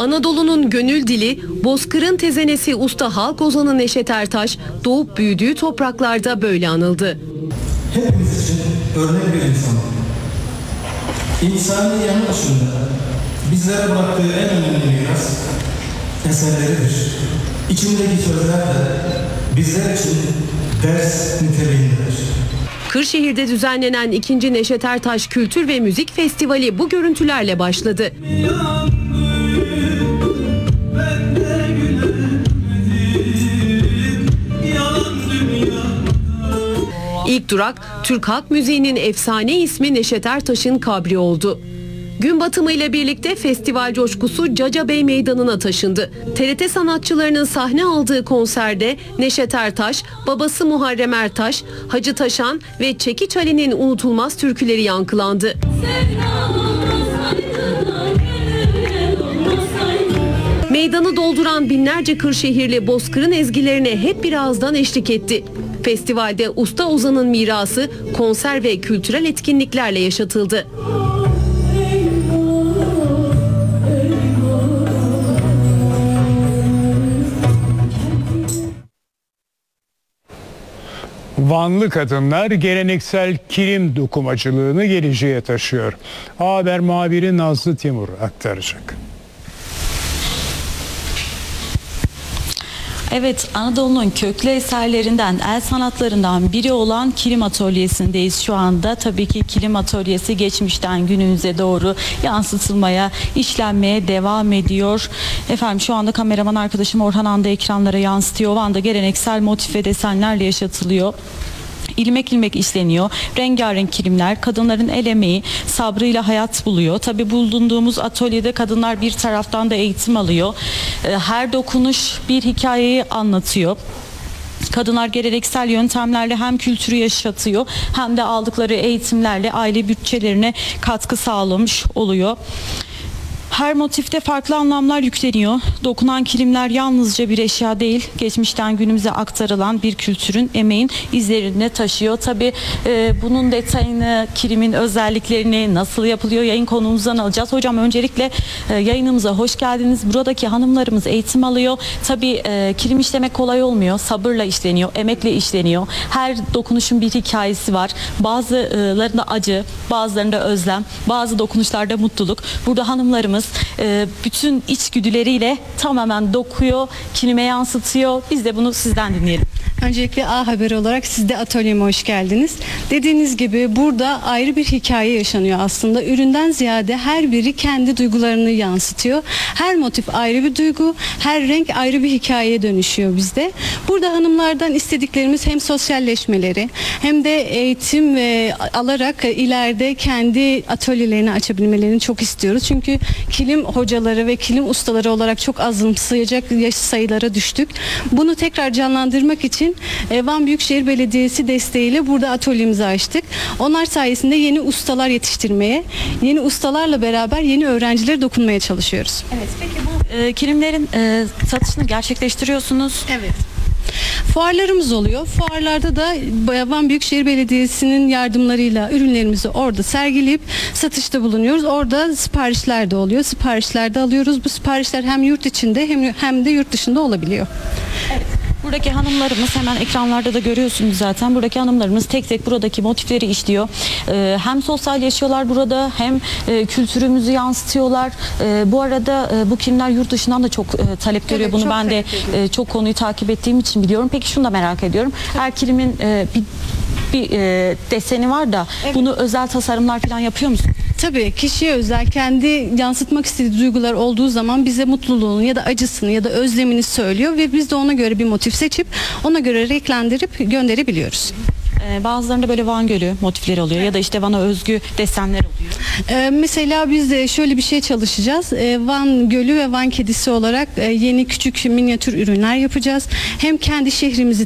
Anadolu'nun gönül dili, Bozkır'ın tezenesi usta halk ozanı Neşet Ertaş doğup büyüdüğü topraklarda böyle anıldı. Hepimiz için örnek bir insan. İnsani yanı başında bizlere bıraktığı en önemli miras eserleridir. İçindeki sözler de bizler için ders niteliğindedir. Kırşehir'de düzenlenen 2. Neşet Ertaş Kültür ve Müzik Festivali bu görüntülerle başladı. İlk durak Türk halk müziğinin efsane ismi Neşet Ertaş'ın kabri oldu. Gün batımıyla birlikte festival coşkusu Caca Bey Meydanı'na taşındı. TRT sanatçılarının sahne aldığı konserde Neşet Ertaş, babası Muharrem Ertaş, Hacı Taşan ve Çekiç Ali'nin unutulmaz türküleri yankılandı. Meydanı dolduran binlerce Kırşehirli Bozkır'ın ezgilerine hep bir ağızdan eşlik etti. Festivalde usta ozanın mirası konser ve kültürel etkinliklerle yaşatıldı. Vanlı kadınlar geleneksel kilim dokumacılığını geleceğe taşıyor. Haber muhabiri Nazlı Timur aktaracak. Evet, Anadolu'nun köklü eserlerinden, el sanatlarından biri olan kilim atölyesindeyiz şu anda. Tabii ki kilim atölyesi geçmişten günümüze doğru yansıtılmaya, işlenmeye devam ediyor. Efendim şu anda kameraman arkadaşım Orhan Anda ekranlara yansıtıyor. Van'da geleneksel motif ve desenlerle yaşatılıyor. İlmek ilmek işleniyor. Rengarenk kilimler, kadınların el emeği, sabrıyla hayat buluyor. Tabii bulunduğumuz atölyede kadınlar bir taraftan da eğitim alıyor. Her dokunuş bir hikayeyi anlatıyor. Kadınlar geleneksel yöntemlerle hem kültürü yaşatıyor hem de aldıkları eğitimlerle aile bütçelerine katkı sağlamış oluyor. Her motifte farklı anlamlar yükleniyor. Dokunan kilimler yalnızca bir eşya değil, geçmişten günümüze aktarılan bir kültürün, emeğin izlerini taşıyor. Tabii bunun detayını, kilimin özelliklerini, nasıl yapılıyor yayın konuğumuzdan alacağız. Hocam öncelikle yayınımıza hoş geldiniz. Buradaki hanımlarımız eğitim alıyor. Tabii kilim işlemek kolay olmuyor. Sabırla işleniyor, emekle işleniyor. Her dokunuşun bir hikayesi var. Bazılarında acı, bazılarında özlem, bazı dokunuşlarda mutluluk. Burada hanımlarımız bütün içgüdüleriyle tamamen dokuyor, kilime yansıtıyor. Biz de bunu sizden dinleyelim. Öncelikle A Haber olarak siz de atölyeme hoş geldiniz. Dediğiniz gibi burada ayrı bir hikaye yaşanıyor aslında. Üründen ziyade her biri kendi duygularını yansıtıyor. Her motif ayrı bir duygu, her renk ayrı bir hikayeye dönüşüyor bizde. Burada hanımlardan istediklerimiz hem sosyalleşmeleri hem de eğitim alarak ileride kendi atölyelerini açabilmelerini çok istiyoruz. Çünkü kilim hocaları ve kilim ustaları olarak çok azımsayacak yaş sayılara düştük. Bunu tekrar canlandırmak için Van Büyükşehir Belediyesi desteğiyle burada atölyemizi açtık. Onlar sayesinde yeni ustalar yetiştirmeye, yeni ustalarla beraber yeni öğrencilere dokunmaya çalışıyoruz. Evet, peki bu kilimlerin satışını gerçekleştiriyorsunuz. Evet. Fuarlarımız oluyor. Fuarlarda da Van Büyükşehir Belediyesi'nin yardımlarıyla ürünlerimizi orada sergileyip satışta bulunuyoruz. Orada siparişler de oluyor. Siparişler de alıyoruz. Bu siparişler hem yurt içinde hem de yurt dışında olabiliyor. Evet. Buradaki hanımlarımız hemen ekranlarda da görüyorsunuz zaten. Buradaki hanımlarımız tek tek buradaki motifleri işliyor. Hem sosyal yaşıyorlar burada hem kültürümüzü yansıtıyorlar. Bu arada bu kilimler yurt dışından da çok talep görüyor. Evet, bunu ben de çok konuyu takip ettiğim için biliyorum. Peki şunu da merak ediyorum. Her kilimin bir deseni var da bunu özel tasarımlar falan yapıyor musun? Tabii kişiye özel kendi yansıtmak istediği duygular olduğu zaman bize mutluluğunu ya da acısını ya da özlemini söylüyor ve biz de ona göre bir motif seçip ona göre renklendirip gönderebiliyoruz. Bazılarında böyle Van Gölü motifleri oluyor ya da işte Van'a özgü desenler oluyor. Mesela biz de şöyle bir şey çalışacağız. Van Gölü ve Van Kedisi olarak yeni küçük minyatür ürünler yapacağız. Hem kendi şehrimizi